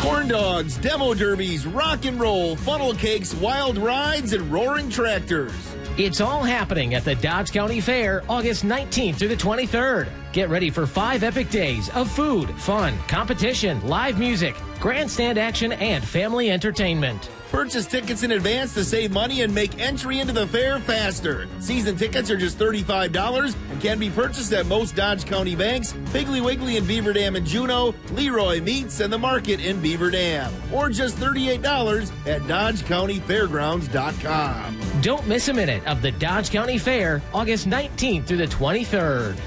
Corn dogs, demo derbies, rock and roll, funnel cakes, wild rides, and roaring tractors. It's all happening at the Dodge County Fair, August 19th through the 23rd. Get ready for 5 epic days of food, fun, competition, live music, grandstand action, and family entertainment. Purchase tickets in advance to save money and make entry into the fair faster. Season tickets are just $35 and can be purchased at most Dodge County banks, Piggly Wiggly in Beaver Dam and Juneau, Leroy Meats, and the Market in Beaver Dam. Or just $38 at DodgeCountyFairgrounds.com. Don't miss a minute of the Dodge County Fair, August 19th through the 23rd.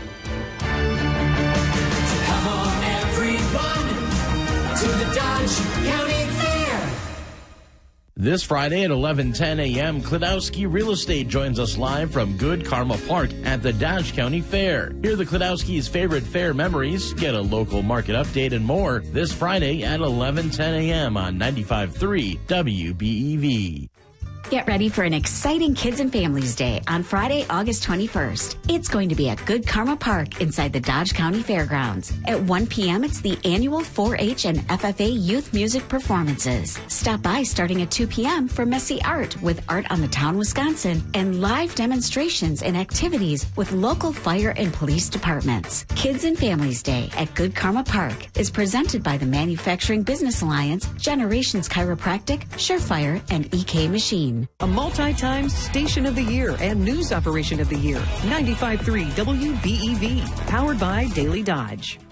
Come on, everyone, to the Dodge County Fair. This Friday at 11:10 a.m., Klodowski Real Estate joins us live from Good Karma Park at the Dodge County Fair. Hear the Klodowski's favorite fair memories, get a local market update, and more this Friday at 11:10 a.m. on 95.3 WBEV. Get ready for an exciting Kids and Families Day on Friday, August 21st. It's going to be at Good Karma Park inside the Dodge County Fairgrounds. At 1 p.m., it's the annual 4-H and FFA youth music performances. Stop by starting at 2 p.m. for Messy Art with Art on the Town, Wisconsin, and live demonstrations and activities with local fire and police departments. Kids and Families Day at Good Karma Park is presented by the Manufacturing Business Alliance, Generations Chiropractic, Surefire, and EK Machine. A multi-time Station of the Year and News Operation of the Year. 95.3 WBEV. Powered by Daily Dodge.